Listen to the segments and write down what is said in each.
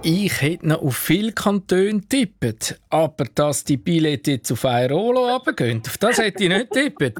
Ich hätte noch auf viele Kantone getippt, aber dass die Billette jetzt auf Airolo runtergehen, auf das hätte ich nicht getippt.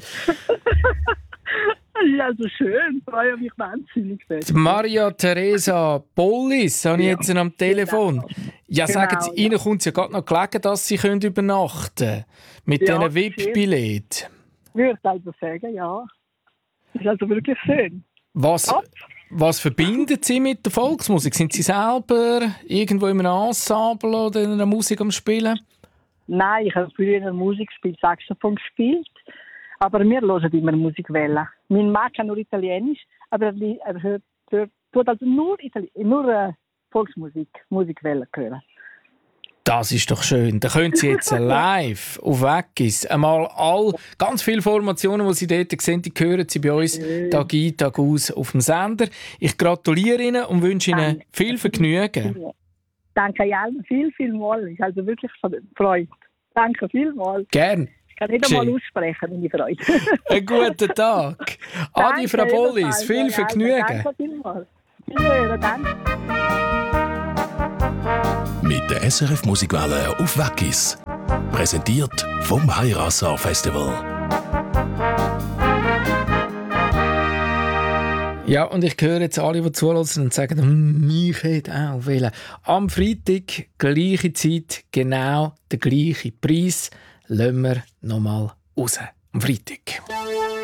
Ja, so schön. Freue mich wahnsinnig. Die Maria Teresa Bollis habe ich jetzt am Telefon. Ja, sagen Sie, Ihnen kommt es ja gerade noch gelegen, dass Sie übernachten können mit diesen VIP-Billetten. Ich würde also sagen, ja. Das ist also wirklich schön. Was verbindet Sie mit der Volksmusik? Sind Sie selber irgendwo in einem Ensemble oder in einer Musik am Spielen? Nein, ich habe früher in der Musik gespielt, Saxophon gespielt. Aber wir hören immer Musikwelle. Mein Mann kann nur Italienisch, aber er tut also nur Volksmusik, Musikwelle hören. Das ist doch schön. Da können Sie jetzt live auf Wackis einmal ganz viele Formationen, die Sie dort sehen, die hören Sie bei uns Tag ein, Tag aus auf dem Sender. Ich gratuliere Ihnen und wünsche Ihnen viel Vergnügen. Danke Jan, vielmals. Ich also wirklich Freude. Danke vielmals. Gern. Ich kann nicht einmal aussprechen, meine Freude. Einen guten Tag. Adi, Frau Bollis, viel Vergnügen. Danke vielmals. Wiederhören, danke. Mit der SRF Musikwelle auf Wackis. Präsentiert vom Heirasar Festival. Ja, und ich höre jetzt alle, die zuhören und sagen, ich hätte auch wählen. Am Freitag, gleiche Zeit, genau der gleiche Preis. Lassen wir nochmal raus. Am Freitag.